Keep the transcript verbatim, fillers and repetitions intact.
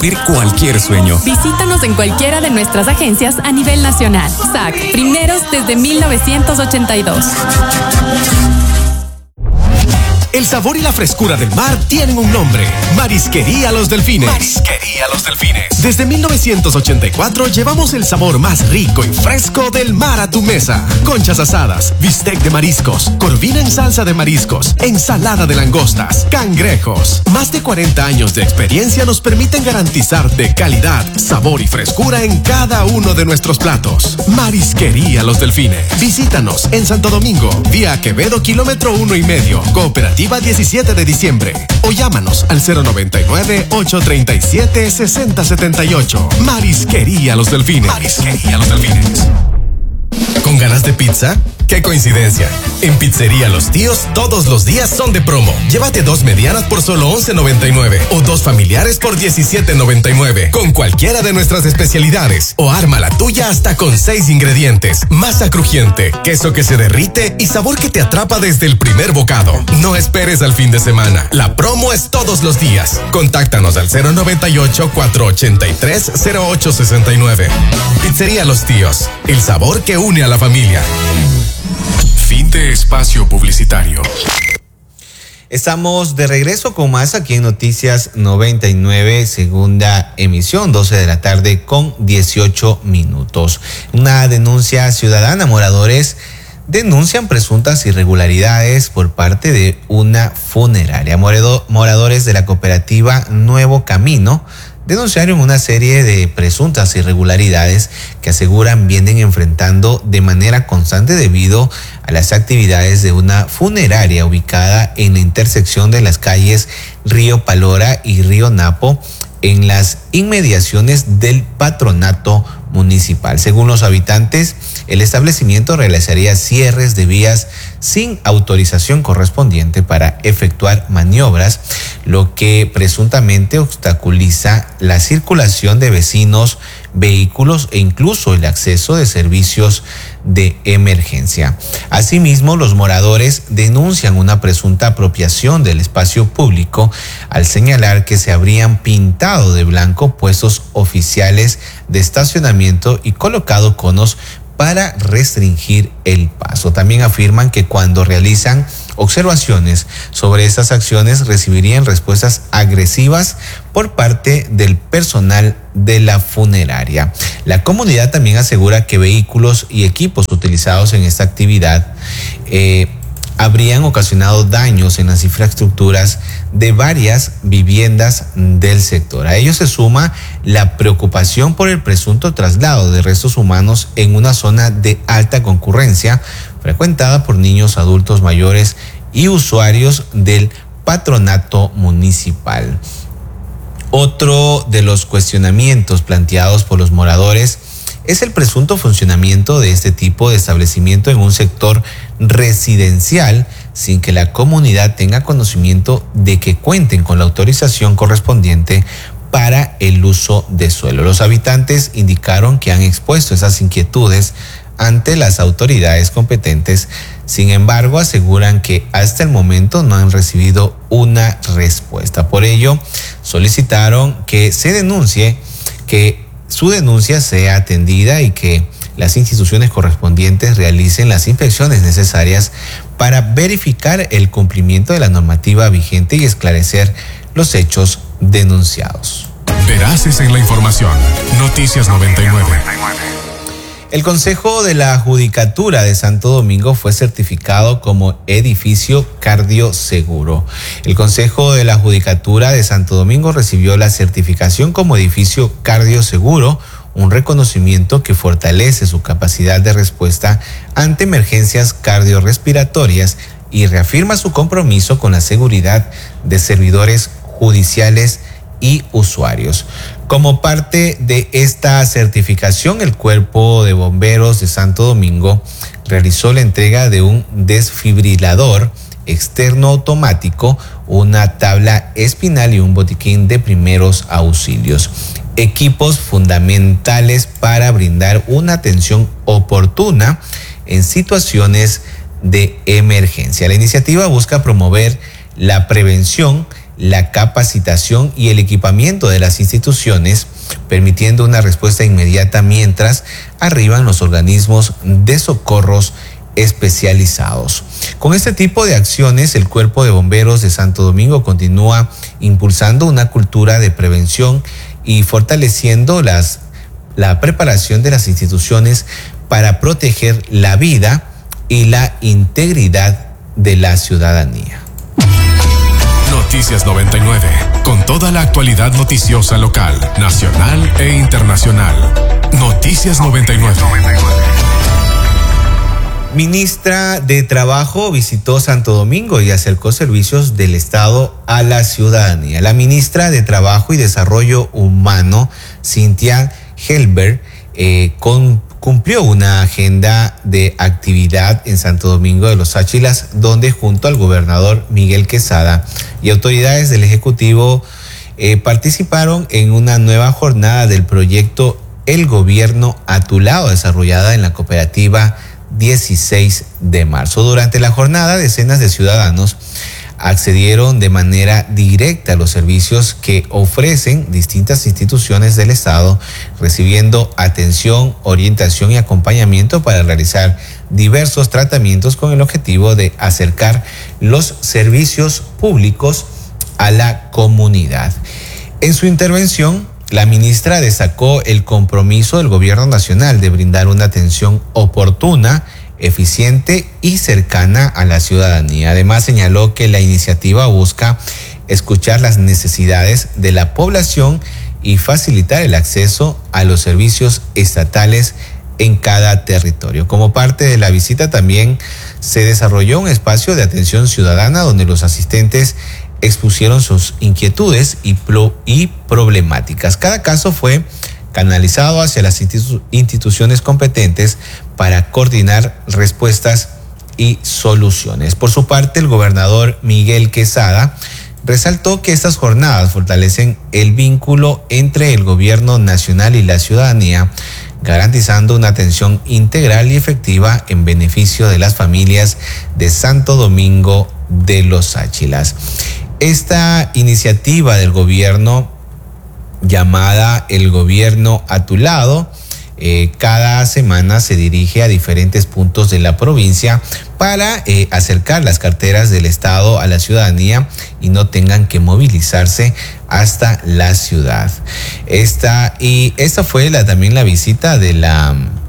cumplir cualquier sueño. Visítanos en cualquiera de nuestras agencias a nivel nacional. S A C, primeros desde mil novecientos ochenta y dos. El sabor y la frescura del mar tienen un nombre: Marisquería Los Delfines. Marisquería Los Delfines. Desde mil novecientos ochenta y cuatro llevamos el sabor más rico y fresco del mar a tu mesa. Conchas asadas, bistec de mariscos, corvina en salsa de mariscos, ensalada de langostas, cangrejos. Más de cuarenta años de experiencia nos permiten garantizarte calidad, sabor y frescura en cada uno de nuestros platos. Marisquería Los Delfines. Visítanos en Santo Domingo, vía Quevedo, kilómetro uno y medio, Cooperativa diecisiete de diciembre, o llámanos al cero noventa y nueve, ocho treinta y siete, sesenta setenta y ocho. Marisquería Los Delfines. Marisquería Los Delfines. ¿Con ganas de pizza? ¡Qué coincidencia! En Pizzería Los Tíos todos los días son de promo. Llévate dos medianas por solo once noventa y nueve o dos familiares por diecisiete noventa y nueve con cualquiera de nuestras especialidades, o arma la tuya hasta con seis ingredientes: masa crujiente, queso que se derrite y sabor que te atrapa desde el primer bocado. No esperes al fin de semana. La promo es todos los días. Contáctanos al cero noventa y ocho, cuatrocientos ochenta y tres, cero ocho sesenta y nueve. Pizzería Los Tíos, el sabor que une a la familia. Fin de espacio publicitario. Estamos de regreso con más aquí en Noticias noventa y nueve, segunda emisión, doce de la tarde con dieciocho minutos. Una denuncia ciudadana: moradores denuncian presuntas irregularidades por parte de una funeraria. Moradores de la cooperativa Nuevo Camino denunciaron una serie de presuntas irregularidades que aseguran vienen enfrentando de manera constante debido a las actividades de una funeraria ubicada en la intersección de las calles Río Palora y Río Napo, en las inmediaciones del patronato municipal. Según los habitantes, el establecimiento realizaría cierres de vías sin autorización correspondiente para efectuar maniobras, lo que presuntamente obstaculiza la circulación de vecinos, vehículos e incluso el acceso de servicios de emergencia. Asimismo, los moradores denuncian una presunta apropiación del espacio público al señalar que se habrían pintado de blanco puestos oficiales de estacionamiento y colocado conos para restringir el paso. También afirman que cuando realizan observaciones sobre estas acciones recibirían respuestas agresivas por parte del personal de la funeraria. La comunidad también asegura que vehículos y equipos utilizados en esta actividad eh, habrían ocasionado daños en las infraestructuras de varias viviendas del sector. A ello se suma la preocupación por el presunto traslado de restos humanos en una zona de alta concurrencia, frecuentada por niños, adultos mayores y usuarios del patronato municipal. Otro de los cuestionamientos planteados por los moradores es el presunto funcionamiento de este tipo de establecimiento en un sector residencial sin que la comunidad tenga conocimiento de que cuenten con la autorización correspondiente para el uso de suelo. Los habitantes indicaron que han expuesto esas inquietudes ante las autoridades competentes. Sin embargo, aseguran que hasta el momento no han recibido una respuesta. Por ello, solicitaron que se denuncie, que su denuncia sea atendida y que las instituciones correspondientes realicen las inspecciones necesarias para verificar el cumplimiento de la normativa vigente y esclarecer los hechos denunciados. Veraces en la información. Noticias noventa y nueve. El Consejo de la Judicatura de Santo Domingo fue certificado como edificio cardioseguro. El Consejo de la Judicatura de Santo Domingo recibió la certificación como edificio cardioseguro, un reconocimiento que fortalece su capacidad de respuesta ante emergencias cardiorrespiratorias y reafirma su compromiso con la seguridad de servidores judiciales y usuarios. Como parte de esta certificación, el Cuerpo de Bomberos de Santo Domingo realizó la entrega de un desfibrilador externo automático, una tabla espinal y un botiquín de primeros auxilios, equipos fundamentales para brindar una atención oportuna en situaciones de emergencia. La iniciativa busca promover la prevención, la capacitación y el equipamiento de las instituciones, permitiendo una respuesta inmediata mientras arriban los organismos de socorros especializados. Con este tipo de acciones, el Cuerpo de Bomberos de Santo Domingo continúa impulsando una cultura de prevención y fortaleciendo las, la preparación de las instituciones para proteger la vida y la integridad de la ciudadanía. Noticias noventa y nueve, con toda la actualidad noticiosa local, nacional e internacional. Noticias noventa y nueve. Ministra de Trabajo visitó Santo Domingo y acercó servicios del Estado a la ciudadanía. La ministra de Trabajo y Desarrollo Humano, Cynthia Helber, eh, con cumplió una agenda de actividad en Santo Domingo de los Áchilas, donde junto al gobernador Miguel Quesada y autoridades del Ejecutivo eh, participaron en una nueva jornada del proyecto El Gobierno a tu Lado, desarrollada en la cooperativa dieciséis de marzo. Durante la jornada, decenas de ciudadanos accedieron de manera directa a los servicios que ofrecen distintas instituciones del Estado, recibiendo atención, orientación y acompañamiento para realizar diversos tratamientos con el objetivo de acercar los servicios públicos a la comunidad. En su intervención, la ministra destacó el compromiso del Gobierno Nacional de brindar una atención oportuna, eficiente y cercana a la ciudadanía. Además, señaló que la iniciativa busca escuchar las necesidades de la población y facilitar el acceso a los servicios estatales en cada territorio. Como parte de la visita también se desarrolló un espacio de atención ciudadana donde los asistentes expusieron sus inquietudes y, pro y problemáticas. Cada caso fue canalizado hacia las institu instituciones competentes para coordinar respuestas y soluciones. Por su parte, el gobernador Miguel Quesada resaltó que estas jornadas fortalecen el vínculo entre el gobierno nacional y la ciudadanía, garantizando una atención integral y efectiva en beneficio de las familias de Santo Domingo de los Áchilas. Esta iniciativa del gobierno, llamada El Gobierno a tu Lado, eh, cada semana se dirige a diferentes puntos de la provincia para eh, acercar las carteras del Estado a la ciudadanía y no tengan que movilizarse hasta la ciudad. Esta, y esta fue la, también la visita de la